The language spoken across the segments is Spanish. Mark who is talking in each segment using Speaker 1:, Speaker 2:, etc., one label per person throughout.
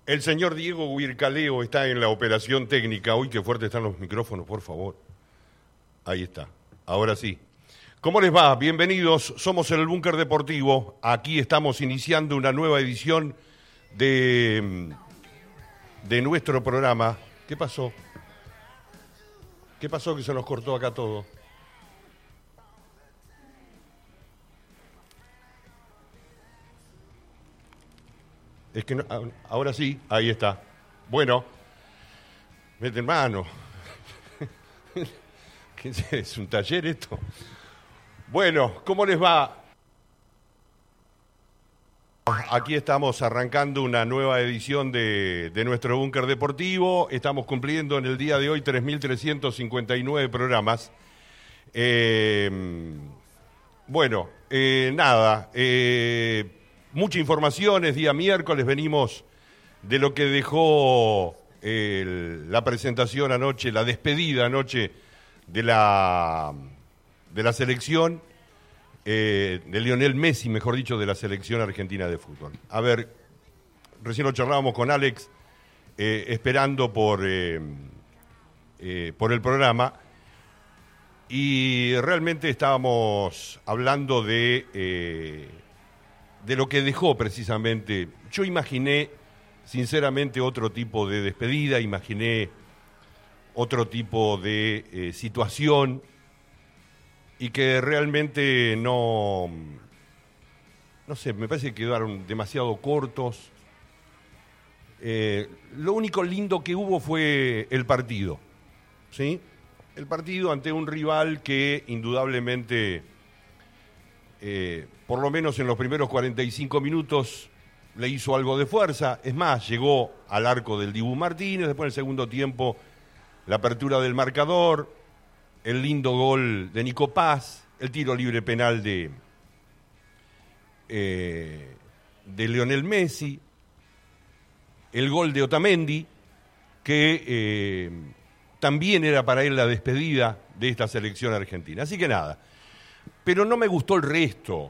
Speaker 1: El señor Diego Huircaleo está en la operación técnica. Uy, qué fuerte están los micrófonos, por favor. Ahí está, ahora sí. ¿Cómo les va? Bienvenidos, somos el Búnker Deportivo. Aquí estamos iniciando una nueva edición de nuestro programa. ¿Qué pasó? ¿Qué pasó que se nos cortó acá todo? Es que no, ahora sí, ahí está. Bueno, meten mano. ¿Qué es un taller esto? Bueno, ¿cómo les va? Aquí estamos arrancando una nueva edición de nuestro Búnker Deportivo. Estamos cumpliendo en el día de hoy 3.359 programas. Nada. Mucha información, es día miércoles, venimos de lo que dejó la presentación anoche, la despedida anoche de la selección, de Lionel Messi, mejor dicho, de la selección argentina de fútbol. A ver, recién lo charlábamos con Alex, esperando por el programa, y realmente estábamos hablando de lo que dejó precisamente. Yo imaginé, sinceramente, otro tipo de despedida, imaginé otro tipo de situación, y que realmente no sé, me parece que quedaron demasiado cortos. Lo único lindo que hubo fue el partido, ¿sí? El partido ante un rival que indudablemente, por lo menos en los primeros 45 minutos, le hizo algo de fuerza. Es más, llegó al arco del Dibu Martínez, después en el segundo tiempo la apertura del marcador, el lindo gol de Nico Paz, el tiro libre penal de Lionel Messi, el gol de Otamendi, que también era para él la despedida de esta selección argentina. Así que nada. Pero no me gustó el resto,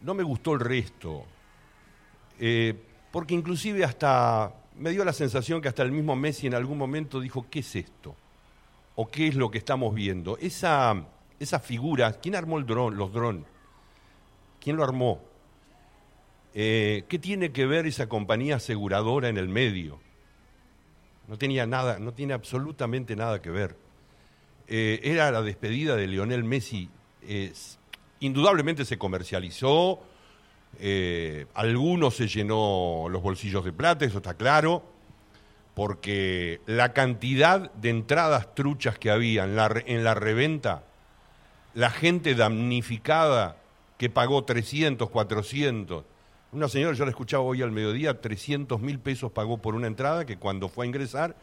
Speaker 1: porque inclusive hasta me dio la sensación que hasta el mismo Messi en algún momento dijo, ¿qué es esto? ¿O qué es lo que estamos viendo? Esa figura, ¿quién armó los drones? ¿Quién lo armó? ¿Qué tiene que ver esa compañía aseguradora en el medio? No tenía nada, no tiene absolutamente nada que ver. Era la despedida de Lionel Messi. Indudablemente se comercializó, algunos se llenó los bolsillos de plata, eso está claro, porque la cantidad de entradas truchas que había en la reventa, la gente damnificada que pagó 300, 400. Una señora, yo la escuchaba hoy al mediodía, 300.000 pesos pagó por una entrada que cuando fue a ingresar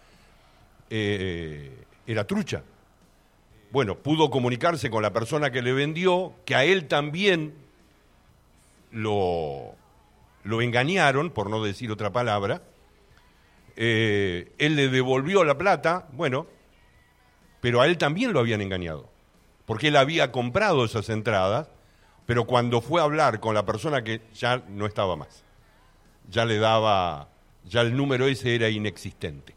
Speaker 1: era trucha. Bueno, pudo comunicarse con la persona que le vendió, que a él también lo engañaron, por no decir otra palabra. Él le devolvió la plata, bueno, pero a él también lo habían engañado, porque él había comprado esas entradas, pero cuando fue a hablar con la persona que ya no estaba más, ya el número ese era inexistente.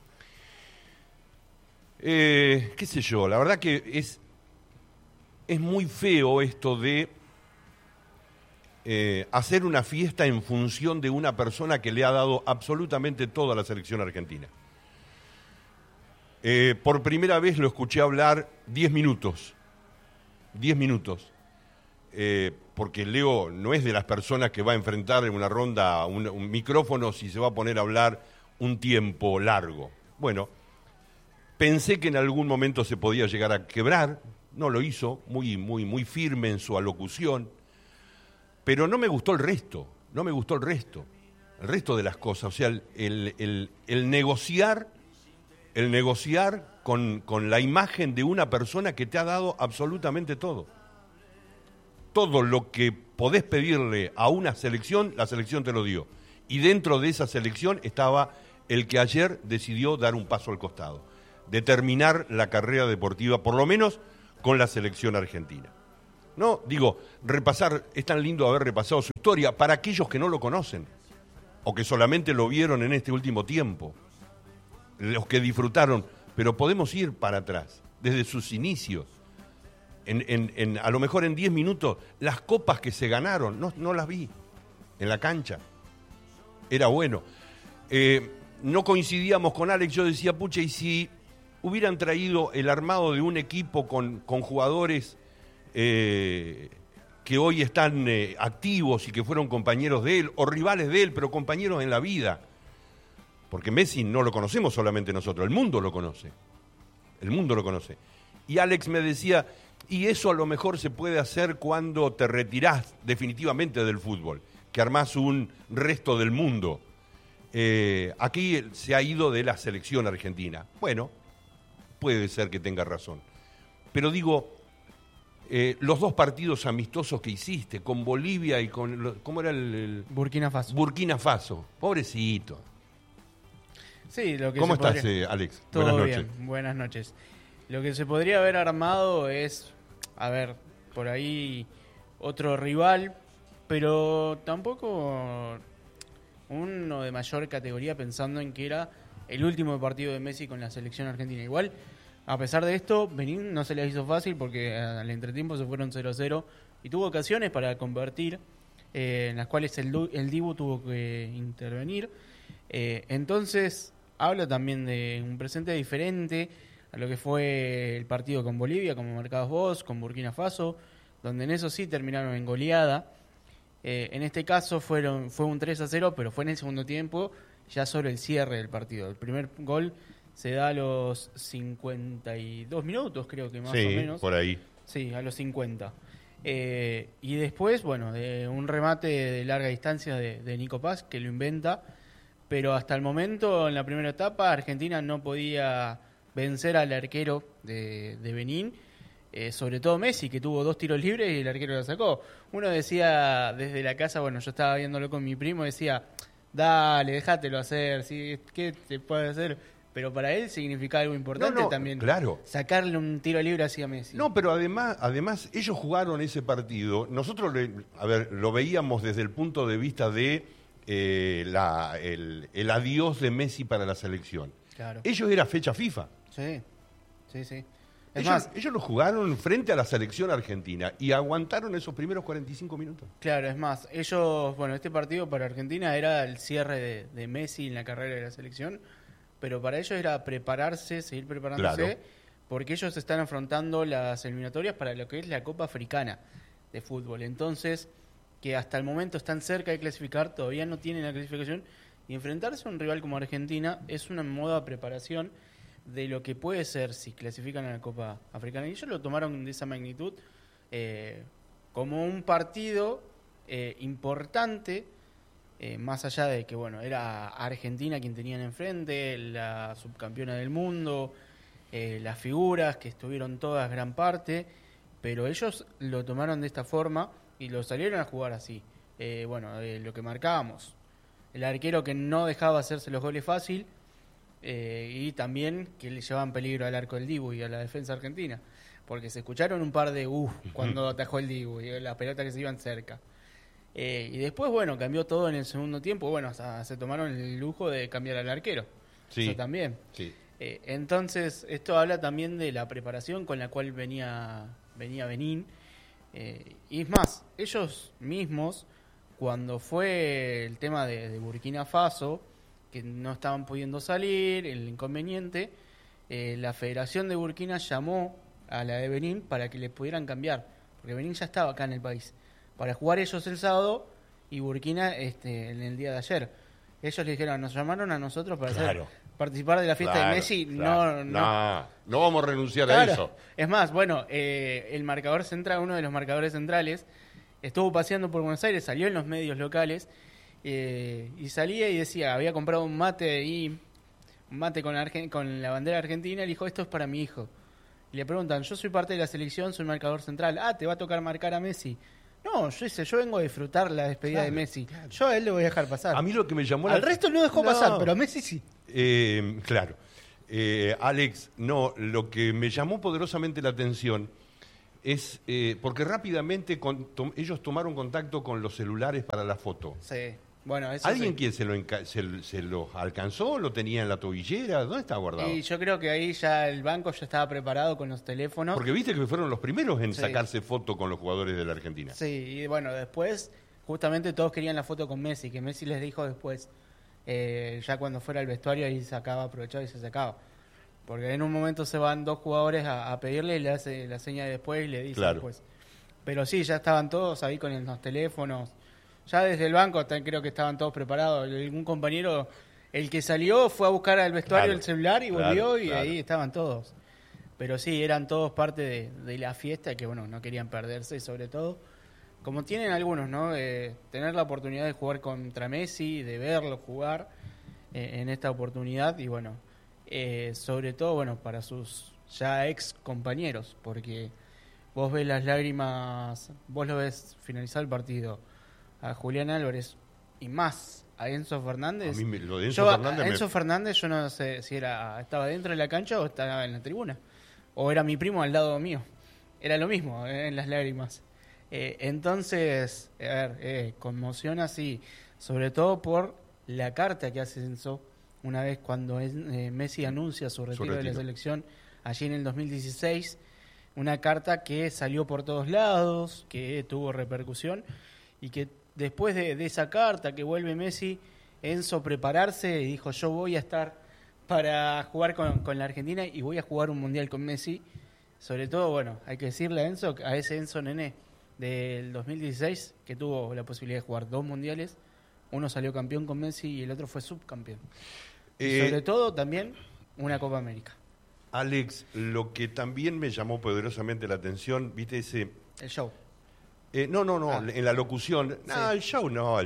Speaker 1: Qué sé yo, la verdad que es muy feo esto de hacer una fiesta en función de una persona que le ha dado absolutamente todo a la selección argentina. Por primera vez lo escuché hablar 10 minutos, porque Leo no es de las personas que va a enfrentar en una ronda un micrófono si se va a poner a hablar un tiempo largo. Bueno, pensé que en algún momento se podía llegar a quebrar, no lo hizo, muy firme en su alocución, pero no me gustó el resto, el resto de las cosas, o sea, el negociar con la imagen de una persona que te ha dado absolutamente todo. Todo lo que podés pedirle a una selección, la selección te lo dio. Y dentro de esa selección estaba el que ayer decidió dar un paso al costado, de terminar la carrera deportiva, por lo menos con la selección argentina. No, digo, repasar, es tan lindo haber repasado su historia para aquellos que no lo conocen. o que solamente lo vieron en este último tiempo, los que disfrutaron, pero podemos ir para atrás, desde sus inicios. A lo mejor en 10 minutos, las copas que se ganaron, no las vi en la cancha. Era bueno. No coincidíamos con Alex, yo decía, pucha, y si hubieran traído el armado de un equipo con jugadores que hoy están activos y que fueron compañeros de él, o rivales de él, pero compañeros en la vida. Porque Messi no lo conocemos solamente nosotros, el mundo lo conoce. El mundo lo conoce. Y Alex me decía, y eso a lo mejor se puede hacer cuando te retirás definitivamente del fútbol, que armás un resto del mundo. Aquí se ha ido de la selección argentina. Bueno, puede ser que tenga razón. Pero digo, los dos partidos amistosos que hiciste, con Bolivia y con... ¿Cómo era el...?
Speaker 2: Burkina Faso.
Speaker 1: Burkina Faso. Pobrecito.
Speaker 2: Sí, lo que
Speaker 1: ¿Cómo
Speaker 2: se
Speaker 1: estás,
Speaker 2: podría...
Speaker 1: Alex?
Speaker 2: Todo
Speaker 1: Buenas
Speaker 2: bien,
Speaker 1: noches.
Speaker 2: buenas noches. Lo que se podría haber armado es, a ver, por ahí otro rival, pero tampoco uno de mayor categoría, pensando en que era el último partido de Messi con la selección argentina. Igual, a pesar de esto, Benín no se le hizo fácil porque al entretiempo se fueron 0-0 y tuvo ocasiones para convertir, en las cuales el Dibu tuvo que intervenir. Entonces, hablo también de un presente diferente a lo que fue el partido con Bolivia, como marcabas vos, con Burkina Faso, donde en eso sí terminaron en goleada. En este caso fue un 3-0, pero fue en el segundo tiempo, ya sobre el cierre del partido. El primer gol se da a los 52 minutos, creo que más o menos.
Speaker 1: Sí, por ahí.
Speaker 2: Sí, a los 50. Y después, bueno, de un remate de larga distancia de Nico Paz, que lo inventa, pero hasta el momento, en la primera etapa, Argentina no podía vencer al arquero de Benín, sobre todo Messi, que tuvo 2 tiros libres y el arquero lo sacó. Uno decía desde la casa, bueno, yo estaba viéndolo con mi primo, decía, dale, déjatelo hacer, ¿sí? ¿Qué te puede hacer? Pero para él significa algo importante también.
Speaker 1: Claro.
Speaker 2: Sacarle un tiro libre así a Messi.
Speaker 1: No, pero además ellos jugaron ese partido. Nosotros, lo veíamos desde el punto de vista de el adiós de Messi para la selección.
Speaker 2: Claro.
Speaker 1: Ellos era fecha FIFA.
Speaker 2: Sí.
Speaker 1: Ellos lo jugaron frente a la selección argentina y aguantaron esos primeros 45 minutos.
Speaker 2: Claro, es más, ellos, bueno, este partido para Argentina era el cierre de Messi en la carrera de la selección, pero para ellos era seguir preparándose,
Speaker 1: Claro.
Speaker 2: porque ellos están afrontando las eliminatorias para lo que es la Copa Africana de fútbol. Entonces, que hasta el momento están cerca de clasificar, todavía no tienen la clasificación, y enfrentarse a un rival como Argentina es una moda preparación de lo que puede ser si clasifican a la Copa Africana. Y ellos lo tomaron de esa magnitud como un partido importante, más allá de que, bueno, era Argentina quien tenían enfrente, la subcampeona del mundo, las figuras que estuvieron todas gran parte, pero ellos lo tomaron de esta forma y lo salieron a jugar así. Lo que marcábamos, el arquero que no dejaba hacerse los goles fácil, y también que le llevaban peligro al arco del Dibu y a la defensa argentina, porque se escucharon un par de cuando atajó el Dibu y las pelotas que se iban cerca. Y después, bueno, cambió todo en el segundo tiempo. Bueno, hasta se tomaron el lujo de cambiar al arquero.
Speaker 1: Sí.
Speaker 2: Eso también.
Speaker 1: Sí.
Speaker 2: Entonces, esto habla también de la preparación con la cual venía Benín. Y es más, ellos mismos, cuando fue el tema de Burkina Faso, que no estaban pudiendo salir, el inconveniente, la Federación de Burkina llamó a la de Benín para que le pudieran cambiar, porque Benín ya estaba acá en el país, para jugar ellos el sábado y Burkina en el día de ayer. Ellos le dijeron, nos llamaron a nosotros para participar de la fiesta de Messi. No
Speaker 1: vamos a renunciar a eso.
Speaker 2: Es más, bueno, el marcador central, uno de los marcadores centrales, estuvo paseando por Buenos Aires, salió en los medios locales, y salía y decía, había comprado un mate con la bandera argentina, y dijo, esto es para mi hijo. Y le preguntan, yo soy parte de la selección, soy marcador central. ¿Te va a tocar marcar a Messi? No, yo vengo a disfrutar la despedida de Messi. Claro. Yo a él le voy a dejar pasar.
Speaker 1: A mí lo que me llamó
Speaker 2: al resto no dejó pasar, pero a Messi sí.
Speaker 1: Claro. Alex, lo que me llamó poderosamente la atención es porque rápidamente ellos tomaron contacto con los celulares para la foto.
Speaker 2: Sí. Bueno, eso
Speaker 1: ¿Alguien
Speaker 2: sí.
Speaker 1: quien se lo alcanzó? ¿Lo tenía en la tobillera? ¿Dónde está guardado?
Speaker 2: Y yo creo que ahí ya el banco ya estaba preparado con los teléfonos.
Speaker 1: Porque viste que fueron los primeros en
Speaker 2: Sí.
Speaker 1: sacarse foto con los jugadores de la Argentina.
Speaker 2: Sí, y bueno, después justamente todos querían la foto con Messi, que Messi les dijo después, ya cuando fuera al vestuario ahí sacaba, aprovechaba y se sacaba. Porque en un momento se van dos jugadores a pedirle y le hace la seña de después y le dice
Speaker 1: Claro.
Speaker 2: después. Pero sí, ya estaban todos ahí con los teléfonos. Ya desde el banco creo que estaban todos preparados. Algún compañero, el que salió, fue a buscar al vestuario
Speaker 1: Claro,
Speaker 2: el celular y
Speaker 1: claro,
Speaker 2: volvió y
Speaker 1: claro.
Speaker 2: ahí estaban todos. Pero sí, eran todos parte de la fiesta que, bueno, no querían perderse y sobre todo, como tienen algunos, ¿no? Tener la oportunidad de jugar contra Messi, de verlo jugar en esta oportunidad y, bueno, sobre todo, bueno, para sus ya ex compañeros, porque vos ves las lágrimas, vos lo ves finalizar el partido a Julián Álvarez y más a Enzo Fernández.
Speaker 1: A mí lo de Enzo
Speaker 2: Yo,
Speaker 1: Fernández
Speaker 2: a
Speaker 1: me-
Speaker 2: Enzo Fernández yo no sé si estaba dentro de la cancha o estaba en la tribuna. O era mi primo al lado mío. Era lo mismo, en las lágrimas. Entonces, a ver, conmociona así, sobre todo por la carta que hace Enzo una vez cuando Messi anuncia su retiro de la
Speaker 1: retiro.
Speaker 2: selección allí en el 2016. Una carta que salió por todos lados, que tuvo repercusión y que después de esa carta que vuelve Messi, Enzo prepararse y dijo yo voy a estar para jugar con la Argentina y voy a jugar un mundial con Messi. Sobre todo, bueno, hay que decirle a Enzo, a ese Enzo Nené del 2016, que tuvo la posibilidad de jugar 2 mundiales, uno salió campeón con Messi y el otro fue subcampeón. Y sobre todo también una Copa América.
Speaker 1: Alex, lo que también me llamó poderosamente la atención, viste ese...
Speaker 2: El show.
Speaker 1: no,
Speaker 2: Ah.
Speaker 1: en la locución. No,
Speaker 2: Sí.
Speaker 1: el show no.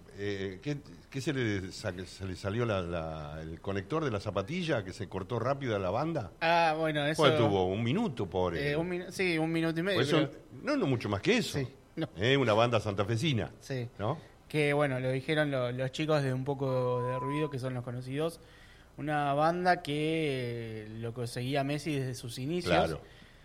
Speaker 1: ¿Qué se le salió el conector de la zapatilla que se cortó rápido a la banda?
Speaker 2: Ah, bueno, eso...
Speaker 1: ¿Cuál tuvo? Un minuto, pobre.
Speaker 2: sí, 1 minuto y medio.
Speaker 1: Pues eso-
Speaker 2: creo.
Speaker 1: no mucho más que eso.
Speaker 2: Sí, no.
Speaker 1: Una banda santafesina.
Speaker 2: Sí.
Speaker 1: ¿No?
Speaker 2: Que bueno, lo dijeron los chicos de Un Poco de Ruido, que son los conocidos. Una banda que lo conseguía Messi desde sus inicios.
Speaker 1: Claro.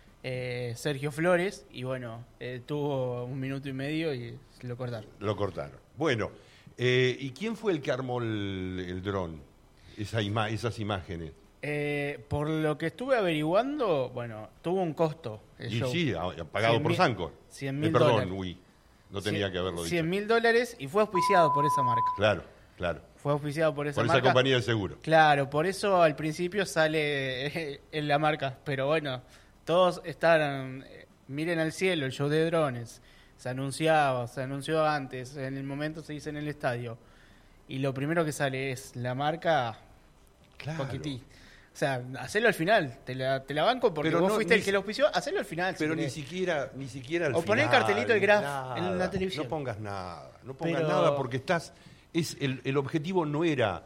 Speaker 2: Sergio Flores, y bueno, tuvo 1 minuto y medio y lo cortaron.
Speaker 1: Lo cortaron. Bueno, ¿y quién fue el que armó el dron? Esas imágenes.
Speaker 2: Por lo que estuve averiguando, bueno, tuvo un costo el
Speaker 1: Y
Speaker 2: show.
Speaker 1: sí, pagado por
Speaker 2: 100.000
Speaker 1: Sancor.
Speaker 2: 100.000
Speaker 1: Perdón,
Speaker 2: dólares.
Speaker 1: Uy, no tenía que haberlo dicho.
Speaker 2: $100.000 y fue auspiciado por esa marca.
Speaker 1: Claro, claro.
Speaker 2: Fue auspiciado por esa
Speaker 1: Por esa
Speaker 2: marca.
Speaker 1: compañía de seguro.
Speaker 2: Claro, por eso al principio sale en la marca. Pero bueno, todos estaban, miren al cielo, el show de drones. Se anunció antes, en el momento se dice en el estadio. Y lo primero que sale es la marca
Speaker 1: Claro.
Speaker 2: Poquití. O sea, hacelo al final, te la banco porque
Speaker 1: Pero
Speaker 2: vos
Speaker 1: no,
Speaker 2: fuiste
Speaker 1: ni
Speaker 2: el que lo auspició, hacelo al final. si
Speaker 1: Pero ni
Speaker 2: querés.
Speaker 1: siquiera al
Speaker 2: O poné el
Speaker 1: final,
Speaker 2: cartelito del Graf
Speaker 1: nada.
Speaker 2: en la televisión.
Speaker 1: No pongas nada. No pongas
Speaker 2: Pero-
Speaker 1: nada porque el objetivo no era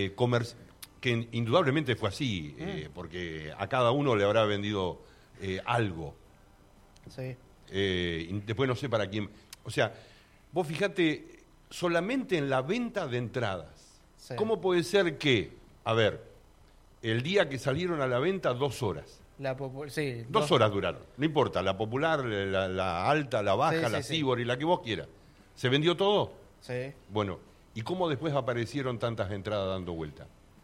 Speaker 1: que indudablemente fue así, porque a cada uno le habrá vendido algo.
Speaker 2: Sí.
Speaker 1: Y después no sé para quién. O sea, vos fijate solamente en la venta de entradas.
Speaker 2: Sí.
Speaker 1: ¿Cómo puede ser que, a ver, el día que salieron a la venta, 2 horas?
Speaker 2: Sí,
Speaker 1: 2 horas duraron. No importa, la popular, la alta, la baja,
Speaker 2: Sí,
Speaker 1: la
Speaker 2: sí, sí.
Speaker 1: Cibor y la que vos quieras. ¿Se vendió todo?
Speaker 2: Sí.
Speaker 1: Bueno, ¿y cómo después aparecieron tantas entradas dando vuelta?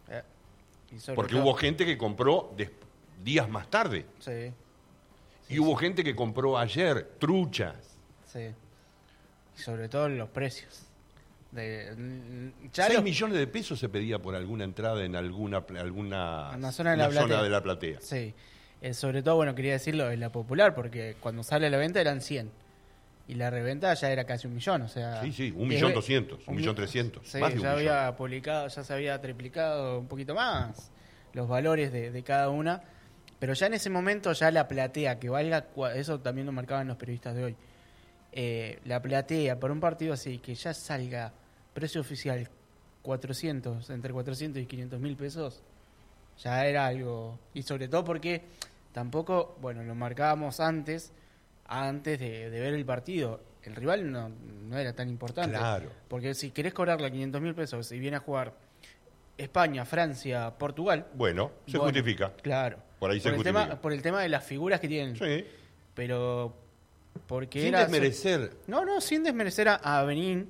Speaker 2: Y sobre
Speaker 1: Porque
Speaker 2: todo-
Speaker 1: hubo gente que compró días más tarde.
Speaker 2: Sí,
Speaker 1: Y hubo gente que compró ayer, truchas.
Speaker 2: sí. Y sobre todo los precios. Ya
Speaker 1: 6
Speaker 2: los-
Speaker 1: millones de pesos se pedía por alguna entrada en alguna
Speaker 2: En la zona de la
Speaker 1: una zona
Speaker 2: platea.
Speaker 1: de la platea.
Speaker 2: Sí. Sobre todo, bueno, quería decirlo, en la popular, porque cuando sale a la venta eran 100. Y la reventa ya era casi 1 millón, o sea...
Speaker 1: Sí, sí,
Speaker 2: desde-
Speaker 1: 1.200.000,
Speaker 2: un
Speaker 1: 1.300.000,
Speaker 2: Sí,
Speaker 1: más de un
Speaker 2: ya
Speaker 1: millón.
Speaker 2: había publicado, ya se había triplicado un poquito más los valores de cada una. Pero ya en ese momento, ya la platea, que valga, eso también lo marcaban los periodistas de hoy, la platea para un partido así, que ya salga precio oficial 400, entre 400 y 500 mil pesos, ya era algo. Y sobre todo porque tampoco, bueno, lo marcábamos antes de ver el partido. El rival no era tan importante.
Speaker 1: Claro.
Speaker 2: Porque si querés cobrarle 500 mil pesos y viene a jugar España, Francia, Portugal.
Speaker 1: Bueno, se
Speaker 2: bueno,
Speaker 1: justifica.
Speaker 2: Claro.
Speaker 1: Por ahí se
Speaker 2: el
Speaker 1: justifica.
Speaker 2: tema, por el tema de las figuras que tienen.
Speaker 1: Sí.
Speaker 2: Pero porque
Speaker 1: Sin
Speaker 2: era...
Speaker 1: desmerecer.
Speaker 2: No, sin desmerecer a Benín,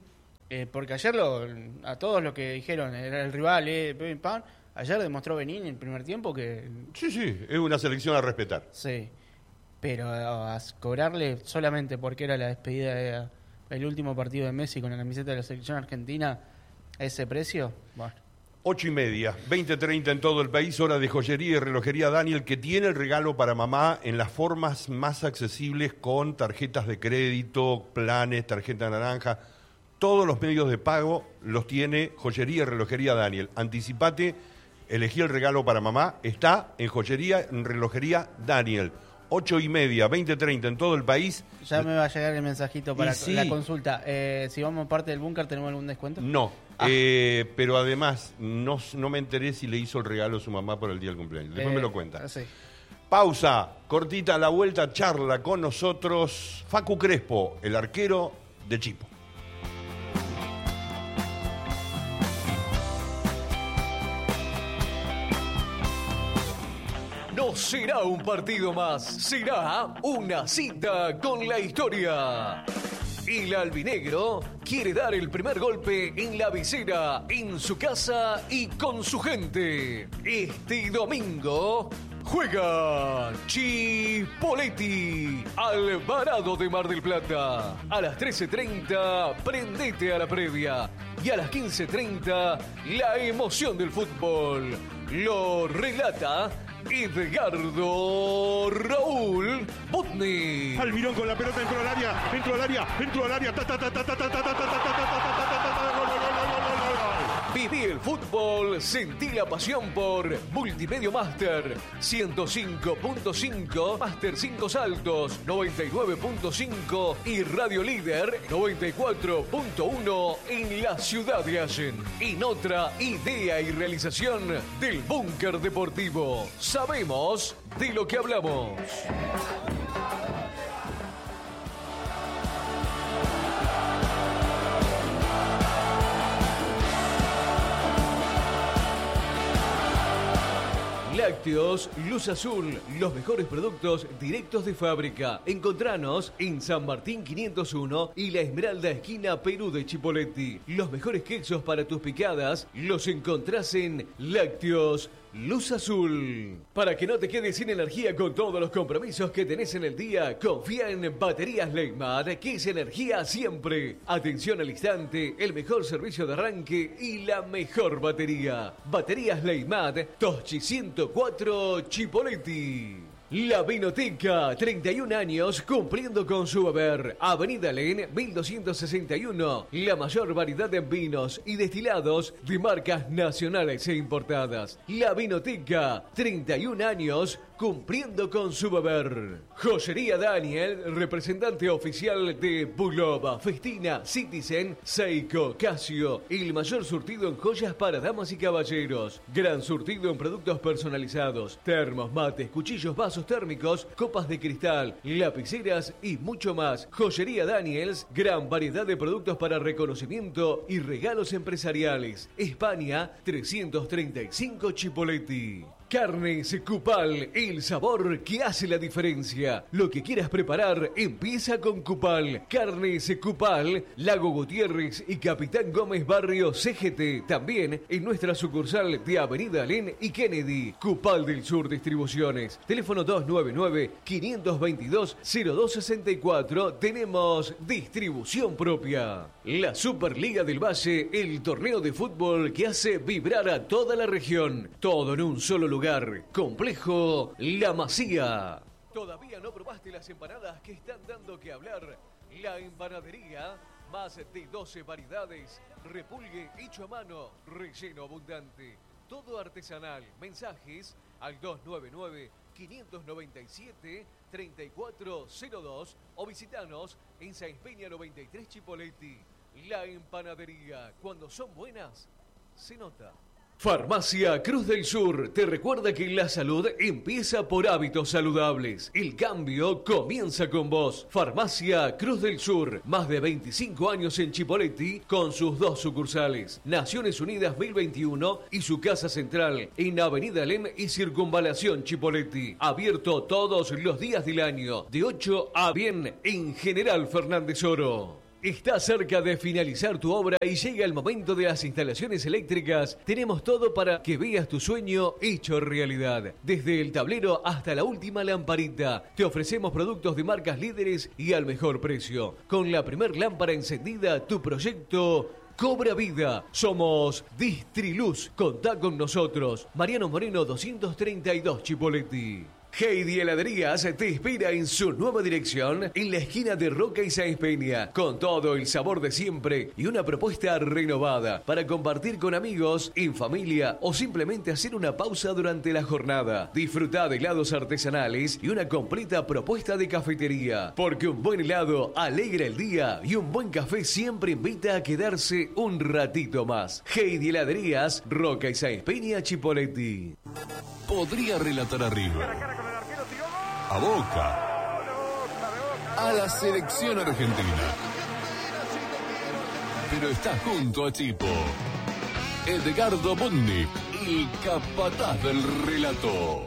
Speaker 2: Porque ayer a todos los que dijeron era el rival, pim, pam, ayer demostró Benín en el primer tiempo que...
Speaker 1: Sí, es una selección a respetar.
Speaker 2: Sí, pero a cobrarle solamente porque era la despedida del último partido de Messi con la camiseta de la selección argentina a ese precio, bueno.
Speaker 1: 8:30, 20:30 en todo el país, hora de joyería y relojería Daniel, que tiene el regalo para mamá en las formas más accesibles con tarjetas de crédito, planes, tarjeta naranja. Todos los medios de pago los tiene Joyería y Relojería Daniel. Anticipate, elegí el regalo para mamá, está en Joyería y Relojería Daniel. 8:30, 20:30 en todo el país.
Speaker 2: Ya me va a llegar el mensajito para la consulta. Si vamos parte del búnker, ¿tenemos algún descuento?
Speaker 1: No, pero además no me enteré si le hizo el regalo a su mamá por el día del cumpleaños. Después me lo cuenta.
Speaker 2: Sí.
Speaker 1: Pausa, cortita, a la vuelta, charla con nosotros Facu Crespo, el arquero de Chipo.
Speaker 3: No será un partido más, será una cita con la historia. El albinegro quiere dar el primer golpe en la visera, en su casa y con su gente. Este domingo juega Chipoleti, Alvarado de Mar del Plata. A las 13:30, prendete a la previa. Y a las 15:30, la emoción del fútbol. Lo relata Edgardo Raúl Botni.
Speaker 4: Almirón con la pelota dentro del área.
Speaker 3: Viví el fútbol, sentí la pasión por Multimedia Master 105.5, Master 5 Saltos 99.5 y Radio Líder 94.1 en la ciudad de Allen. En otra idea y realización del Búnker Deportivo. Sabemos de lo que hablamos. Lácteos Luz Azul, los mejores productos directos de fábrica. Encontranos en San Martín 501 y La Esmeralda, esquina Perú de Chipoleti. Los mejores quesos para tus picadas los encontrás en Lácteos Luz Azul. Para que no te quedes sin energía con todos los compromisos que tenés en el día, confía en Baterías Leymad, que es energía siempre. Atención al instante, el mejor servicio de arranque y la mejor batería. Baterías Leymad, Toschi 104 Chipoleti. La Vinoteca, 31 años cumpliendo con su haber. Avenida Len, 1261. La mayor variedad de vinos y destilados de marcas nacionales e importadas. La Vinoteca, 31 años cumpliendo con su haber. Joyería Daniel, representante oficial de Bulova, Festina, Citizen, Seiko, Casio. El mayor surtido en joyas para damas y caballeros. Gran surtido en productos personalizados. Termos, mates, cuchillos, vasos térmicos, copas de cristal, lapiceras y mucho más. Joyería Daniels, gran variedad de productos para reconocimiento y regalos empresariales. España, 335 Chipoleti. Carnes Cupal, el sabor que hace la diferencia. Lo que quieras preparar empieza con Cupal. Carnes Cupal, Lago Gutiérrez y Capitán Gómez Barrio CGT. También en nuestra sucursal de Avenida Alén y Kennedy. Cupal del Sur Distribuciones. Teléfono 299-522-0264. Tenemos distribución propia. La Superliga del Valle, el torneo de fútbol que hace vibrar a toda la región. Todo en un solo lugar. Complejo La Masía. ¿Todavía no probaste las empanadas que están dando que hablar? La Empanadería, más de 12 variedades, repulgue hecho a mano, relleno abundante, todo artesanal. Mensajes al 299-597-3402 o visitanos en Sáenz Peña 93 Chipoleti. La Empanadería, cuando son buenas, se nota. Farmacia Cruz del Sur te recuerda que la salud empieza por hábitos saludables. El cambio comienza con vos. Farmacia Cruz del Sur, más de 25 años en Chipoleti con sus 2 sucursales. Naciones Unidas 1021 y su casa central en Avenida Lem y Circunvalación Chipoleti. Abierto todos los días del año, de 8 a bien en General Fernández Oro. ¿Estás cerca de finalizar tu obra y llega el momento de las instalaciones eléctricas? Tenemos todo para que veas tu sueño hecho realidad. Desde el tablero hasta la última lamparita. Te ofrecemos productos de marcas líderes y al mejor precio. Con la primer lámpara encendida, tu proyecto cobra vida. Somos Distriluz. Contá con nosotros. Mariano Moreno 232 Chipoleti. Heidi Heladerías te espera en su nueva dirección en la esquina de Roca y Sáenz Peña, con todo el sabor de siempre y una propuesta renovada para compartir con amigos, en familia o simplemente hacer una pausa durante la jornada. Disfruta de helados artesanales y una completa propuesta de cafetería, porque un buen helado alegra el día y un buen café siempre invita a quedarse un ratito más. Heidi Heladerías, Roca y Sáenz Peña, Chipoleti.
Speaker 4: Podría relatar a River, a Boca, a la selección argentina, pero está junto a Chipo. Edgardo Budnik, el capataz del relato.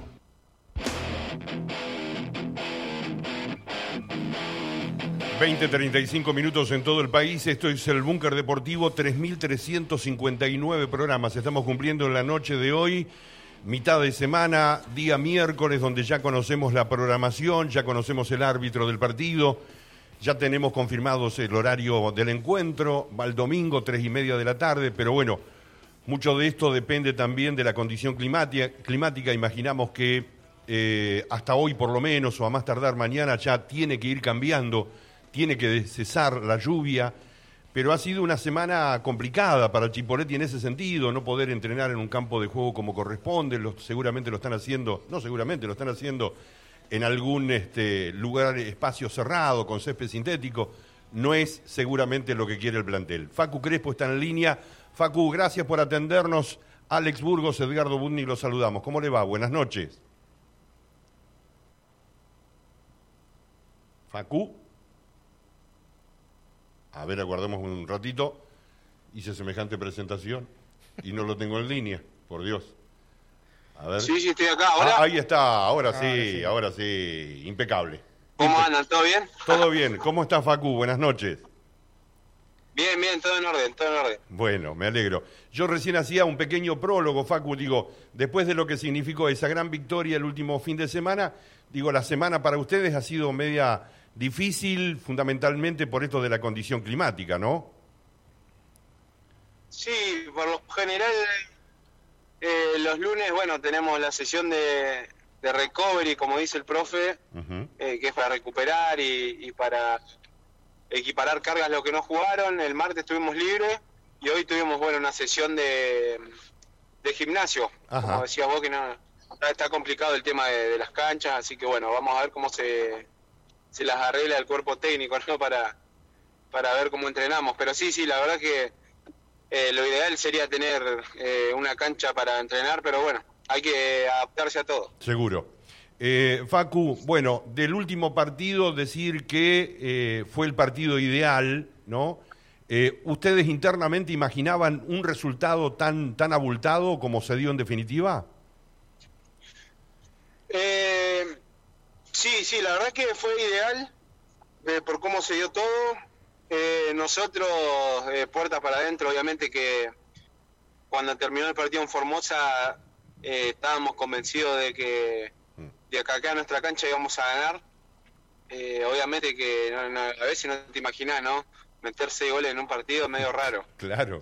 Speaker 1: ...20:35 en todo el país. Esto es el Búnker Deportivo, 3.359 programas. Estamos cumpliendo en la noche de hoy, mitad de semana, día miércoles, donde ya conocemos la programación, ya conocemos el árbitro del partido, ya tenemos confirmados el horario del encuentro, va el domingo, 3:30 de la tarde, pero bueno, mucho de esto depende también de la condición climática. Imaginamos que hasta hoy por lo menos, o a más tardar mañana, ya tiene que ir cambiando, tiene que cesar la lluvia, pero ha sido una semana complicada para Chipoleti en ese sentido, no poder entrenar en un campo de juego como corresponde. Seguramente lo están haciendo, no seguramente, lo están haciendo en algún lugar, espacio cerrado, con césped sintético. No es seguramente lo que quiere el plantel. Facu Crespo está en línea. Facu, gracias por atendernos. Alex Burgos, Edgardo Budnik, los saludamos. ¿Cómo le va? Buenas noches. Facu. A ver, aguardemos un ratito. Hice semejante presentación y no lo tengo en línea, por Dios. A ver.
Speaker 5: Sí, estoy acá. ¿Ahora?
Speaker 1: Ahí está, ahora sí, impecable.
Speaker 5: ¿Cómo andan? ¿Todo bien?
Speaker 1: Todo bien. ¿Cómo está, Facu? Buenas noches.
Speaker 5: Bien, todo en orden, todo en orden.
Speaker 1: Bueno, me alegro. Yo recién hacía un pequeño prólogo, Facu, digo, después de lo que significó esa gran victoria el último fin de semana, digo, la semana para ustedes ha sido media difícil, fundamentalmente por esto de la condición climática, ¿no?
Speaker 5: Sí, por lo general, los lunes, bueno, tenemos la sesión de recovery, como dice el profe, que es para recuperar y para equiparar cargas lo que no jugaron. El martes estuvimos libres y hoy tuvimos, bueno, una sesión de gimnasio. Ajá. Como decías vos, que no está complicado el tema de las canchas, así que bueno, vamos a ver cómo se las arregla el cuerpo técnico, ¿no? Para ver cómo entrenamos. Pero sí, la verdad que lo ideal sería tener una cancha para entrenar, pero bueno, hay que adaptarse a todo.
Speaker 1: Seguro. Facu, bueno, del último partido decir que fue el partido ideal, ¿no? ¿Ustedes internamente imaginaban un resultado tan abultado como se dio en definitiva?
Speaker 5: Sí, la verdad que fue ideal por cómo se dio todo. Nosotros, puertas para adentro, obviamente que cuando terminó el partido en Formosa estábamos convencidos de que de acá a nuestra cancha íbamos a ganar. Obviamente que a veces no te imaginás, ¿no? Meter 6 goles en un partido es medio raro.
Speaker 1: Claro.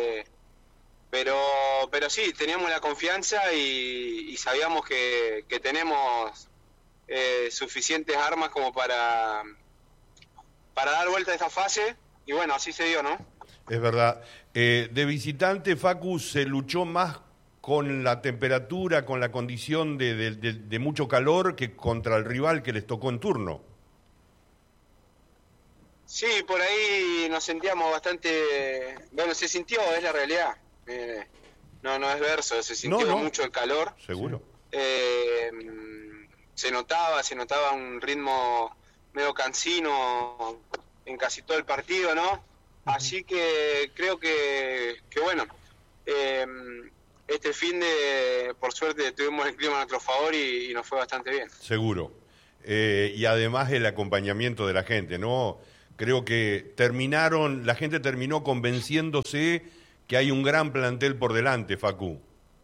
Speaker 5: Pero sí, teníamos la confianza y sabíamos que tenemos suficientes armas como para dar vuelta a esta fase, y bueno, así se dio, ¿no?
Speaker 1: Es verdad. De visitante, Facu, se luchó más con la temperatura, con la condición de mucho calor, que contra el rival que les tocó en turno.
Speaker 5: Sí, por ahí nos sentíamos bastante... Bueno, se sintió, es la realidad. No es verso, se sintió mucho el calor.
Speaker 1: Seguro.
Speaker 5: Se notaba un ritmo medio cansino en casi todo el partido, ¿no? Así que creo que bueno, este fin de, por suerte, tuvimos el clima a nuestro favor y nos fue bastante bien.
Speaker 1: Seguro. Y además el acompañamiento de la gente, ¿no? Creo que la gente terminó convenciéndose que hay un gran plantel por delante, Facu.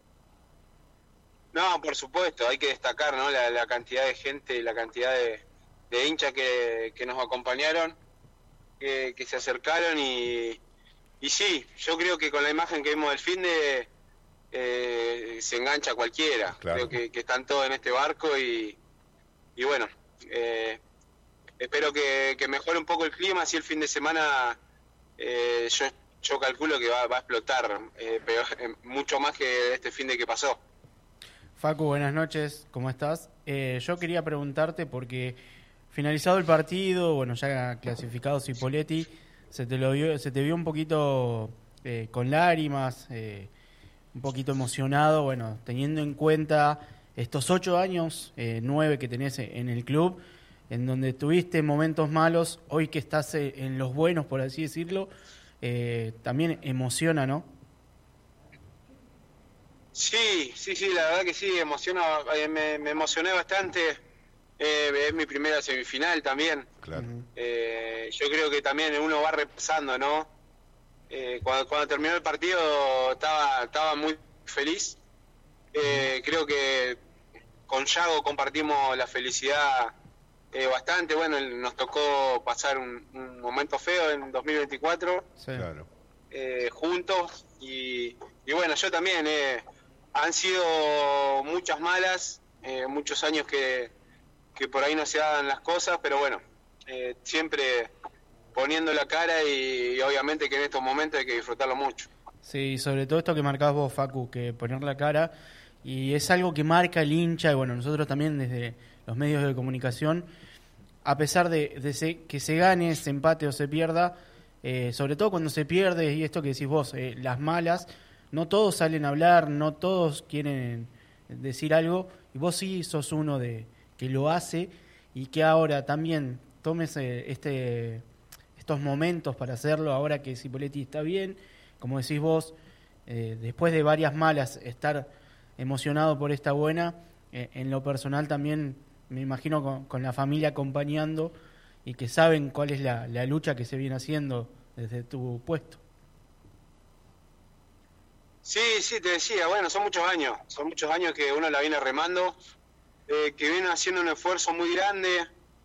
Speaker 5: No, por supuesto, hay que destacar, ¿no? la cantidad de gente y la cantidad de hinchas que nos acompañaron, que se acercaron y sí, yo creo que con la imagen que vimos del finde se engancha cualquiera.
Speaker 1: Claro.
Speaker 5: Creo que están todos en este barco y bueno, espero que mejore un poco el clima, así el fin de semana yo calculo que va a explotar mucho más que este fin de que pasó.
Speaker 2: Facu, buenas noches, ¿cómo estás? Yo quería preguntarte porque finalizado el partido, bueno, ya clasificado Cipolletti, se te vio un poquito con lágrimas, un poquito emocionado, bueno, teniendo en cuenta estos 8 años, 9 que tenés en el club, en donde tuviste momentos malos, hoy que estás en los buenos, por así decirlo, también emociona, ¿no?
Speaker 5: Sí, la verdad que sí, emociona, me emocioné bastante, es mi primera semifinal también.
Speaker 1: Claro.
Speaker 5: Yo creo que también uno va repasando, ¿no? Cuando terminó el partido estaba muy feliz. Creo que con Yago compartimos la felicidad bastante. Bueno, nos tocó pasar un momento feo en 2024
Speaker 2: Sí.
Speaker 1: Claro.
Speaker 5: juntos y bueno, yo también. Han sido muchas malas, muchos años que por ahí no se daban las cosas, pero bueno, siempre poniendo la cara y obviamente que en estos momentos hay que disfrutarlo mucho.
Speaker 2: Sí, sobre todo esto que marcás vos, Facu, que poner la cara, y es algo que marca el hincha, y bueno, nosotros también desde los medios de comunicación, a pesar de que se gane, se empate o se pierda, sobre todo cuando se pierde, y esto que decís vos, las malas, no todos salen a hablar, no todos quieren decir algo, y vos sí sos uno que lo hace, y que ahora también tomes estos momentos para hacerlo, ahora que Cipolletti está bien, como decís vos, después de varias malas, estar emocionado por esta buena, en lo personal también me imagino con la familia acompañando y que saben cuál es la lucha que se viene haciendo desde tu puesto.
Speaker 5: Sí, te decía, bueno, son muchos años que uno la viene remando, que viene haciendo un esfuerzo muy grande.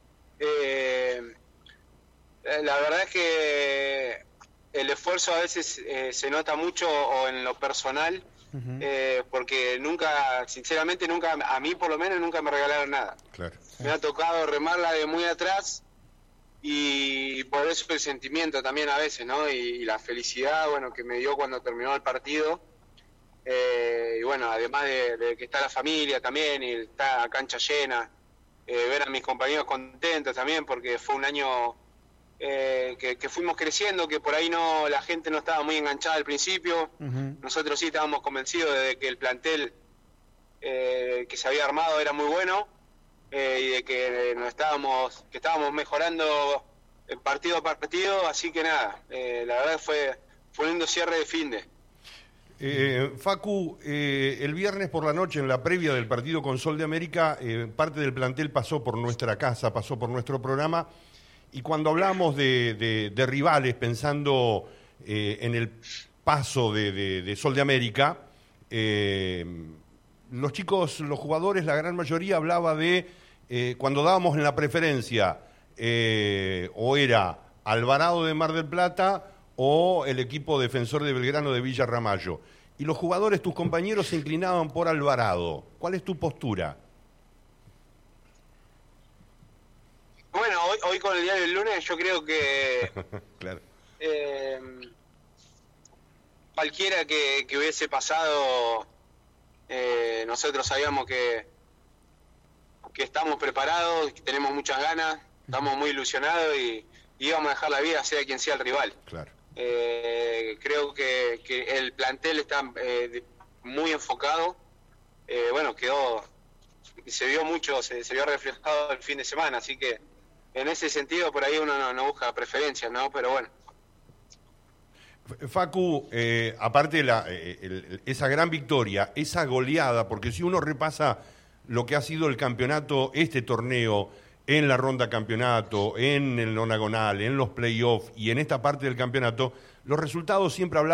Speaker 5: La verdad es que el esfuerzo a veces se nota mucho o en lo personal, porque sinceramente nunca, a mí por lo menos nunca me regalaron nada.
Speaker 1: Claro.
Speaker 5: Me ha tocado remarla de muy atrás y por eso el sentimiento también a veces, ¿no? Y la felicidad, bueno, que me dio cuando terminó el partido. Y bueno, además de que está la familia también y está la cancha llena, ver a mis compañeros contentos también porque fue un año que fuimos creciendo, que por ahí la gente no estaba muy enganchada al principio. Nosotros sí estábamos convencidos de que el plantel que se había armado era muy bueno y de que estábamos mejorando partido a partido, así que nada, la verdad fue un lindo cierre de finde.
Speaker 1: Facu, el viernes por la noche, en la previa del partido con Sol de América, parte del plantel pasó por nuestra casa, pasó por nuestro programa, y cuando hablamos de rivales, pensando en el paso de Sol de América, los chicos, los jugadores, la gran mayoría hablaba de, cuando dábamos en la preferencia, o era Alvarado de Mar del Plata o el equipo defensor de Belgrano de Villa Ramallo. Y los jugadores, tus compañeros, se inclinaban por Alvarado. ¿Cuál es tu postura?
Speaker 5: Bueno, hoy con el diario del lunes yo creo que
Speaker 1: Claro.
Speaker 5: Cualquiera que hubiese pasado, nosotros sabíamos que estamos preparados, que tenemos muchas ganas, estamos muy ilusionados y íbamos a dejar la vida sea quien sea el rival.
Speaker 1: Claro.
Speaker 5: Creo que el plantel está muy enfocado. Bueno, se vio mucho, se vio reflejado el fin de semana, así que en ese sentido por ahí uno no busca preferencias, ¿no? Pero bueno.
Speaker 1: Facu, aparte esa gran victoria, esa goleada, porque si uno repasa lo que ha sido el campeonato, este torneo, en la ronda campeonato, en el nonagonal, en los playoffs y en esta parte del campeonato, los resultados siempre hablaban